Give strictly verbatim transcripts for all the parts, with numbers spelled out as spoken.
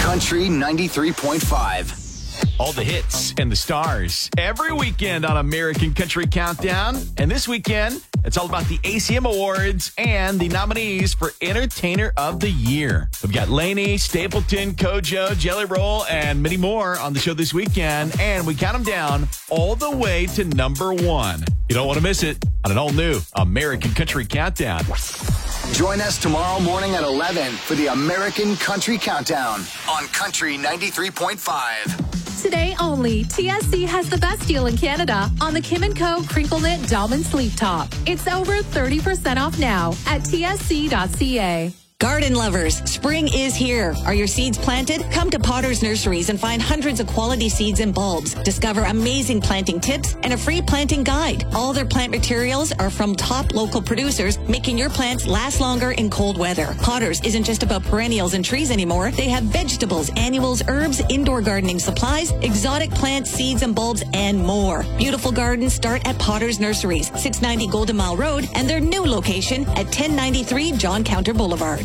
Country ninety-three point five. All the hits and the stars every weekend on American Country Countdown. And this weekend, it's all about the A C M Awards and the nominees for Entertainer of the Year. We've got Lainey, Stapleton, Kojo, Jelly Roll, and many more on the show this weekend. And we count them down all the way to number one. You don't want to miss it on an all-new American Country Countdown. Join us tomorrow morning at eleven for the American Country Countdown on Country ninety-three point five. Today only, T S C has the best deal in Canada on the Kim and Co. Crinkle Knit Diamond Sleeve Top. It's over thirty percent off now at T S C dot C A. Garden lovers, spring is here. Are your seeds planted? Come to Potter's Nurseries and find hundreds of quality seeds and bulbs. Discover amazing planting tips and a free planting guide. All their plant materials are from top local producers, making your plants last longer in cold weather. Potter's isn't just about perennials and trees anymore. They have vegetables, annuals, herbs, indoor gardening supplies, exotic plants, seeds and bulbs, and more. Beautiful gardens start at Potter's Nurseries, six ninety Golden Mile Road, and their new location at ten ninety-three John Counter Boulevard.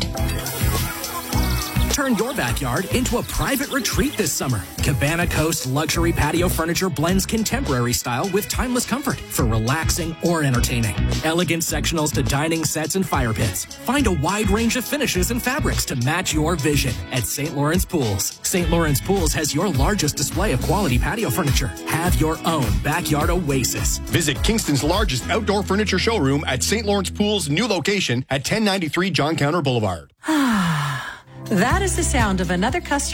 Turn your backyard into a private retreat this summer. Cabana Coast luxury patio furniture blends contemporary style with timeless comfort for relaxing or entertaining. Elegant sectionals to dining sets and fire pits. Find a wide range of finishes and fabrics to match your vision at Saint Lawrence Pools. Saint Lawrence Pools has your largest display of quality patio furniture. Have your own backyard oasis. Visit Kingston's largest outdoor furniture showroom at Saint Lawrence Pools' new location at ten ninety-three John Counter Boulevard. That is the sound of another customer